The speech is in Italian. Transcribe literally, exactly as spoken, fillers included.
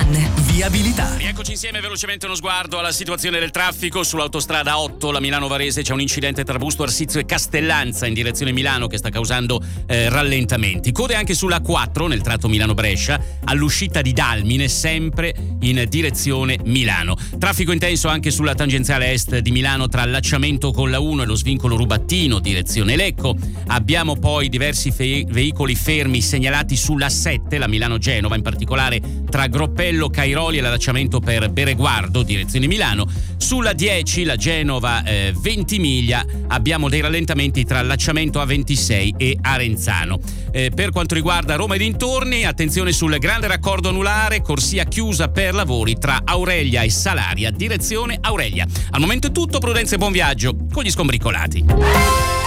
One. Viabilità. Rieccoci insieme, velocemente uno sguardo alla situazione del traffico. Sull'autostrada otto, la Milano-Varese, c'è un incidente tra Busto Arsizio e Castellanza in direzione Milano che sta causando eh, rallentamenti. Code anche sulla quattro nel tratto Milano-Brescia all'uscita di Dalmine, sempre in direzione Milano. Traffico intenso anche sulla tangenziale est di Milano tra allacciamento con la uno e lo svincolo Rubattino direzione Lecco. Abbiamo poi diversi fe- veicoli fermi segnalati sulla sette, la Milano-Genova, in particolare tra Groppello, Cairoli e l'allacciamento per Bereguardo direzione Milano. Sulla dieci, la Genova eh, Ventimiglia, abbiamo dei rallentamenti tra allacciamento A ventisei e Arenzano. Eh, per quanto riguarda Roma e dintorni, attenzione sul grande raccordo anulare, corsia chiusa per lavori tra Aurelia e Salaria direzione Aurelia. Al momento è tutto, prudenza e buon viaggio con gli scombricolati.